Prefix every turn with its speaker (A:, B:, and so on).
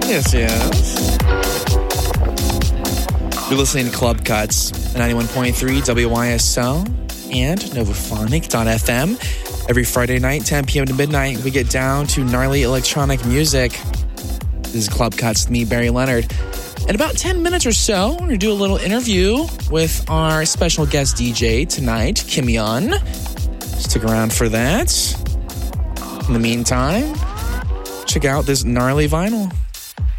A: Yes, yes. You're listening to Club Cuts, 91.3 WYSO and Novaphonic.fm. Every Friday night, 10 p.m. to midnight, we get down to gnarly electronic music. This is Club Cuts with me, Barry Leonard. In about 10 minutes or so, we're going to do a little interview with our special guest DJ tonight, Kimyon. Stick around for that. In the meantime, check out this gnarly vinyl.